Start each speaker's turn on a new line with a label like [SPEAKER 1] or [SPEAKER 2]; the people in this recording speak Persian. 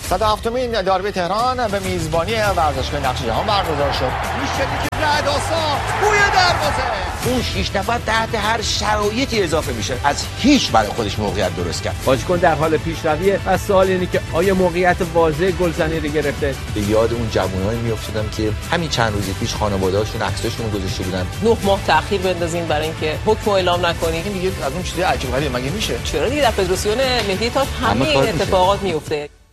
[SPEAKER 1] 107مین داربی تهران به میزبانی ورزشگاه نقش جهان برگزار شد. میشدی که رعدآسا بوی دروازه.
[SPEAKER 2] اون 6 نفر تحت هر شرایطی اضافه میشه. از هیچ برای خودش موقعیت درست کرد.
[SPEAKER 3] بازیکن در حال پیشرویه و سوال اینه که آیا موقعیت واضح گلزنی رو گرفته؟
[SPEAKER 2] به یاد اون جوانایی میافتادم که همین چند روز پیش خانواده‌هاشون عکساشون رو گذاشته بودن.
[SPEAKER 4] 9 ماه تأخیر بندازین برای اینکه حکم اعلام نکنین.
[SPEAKER 1] این دیگه از اون چیزای عجیب غریبه مگه میشه؟
[SPEAKER 4] چرا دیگه در فدراسیون ملی تاج همین اتفاقات میفته.